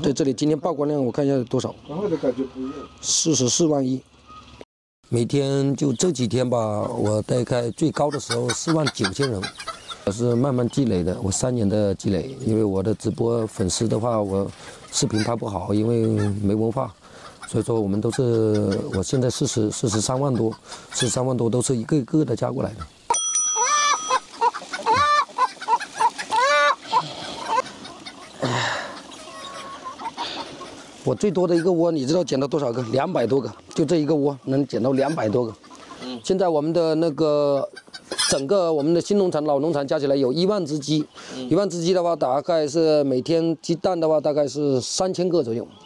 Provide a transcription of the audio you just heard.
在这里今天曝光量我看一下有多少？44万1。每天就这几天吧，我大概最高的时候4万9千人。我是慢慢积累的，我3年的积累。因为我的直播粉丝的话，我视频拍不好，因为没文化，所以说我们都是，我现在43万多，43万多都是一个一个的加过来的。我最多的一个窝，你知道捡到多少个？200多个，就这一个窝能捡到200多个。现在我们的那个整个我们的新农场、老农场加起来有1万只鸡，1万只鸡的话，大概是每天鸡蛋的话，大概是3000个左右。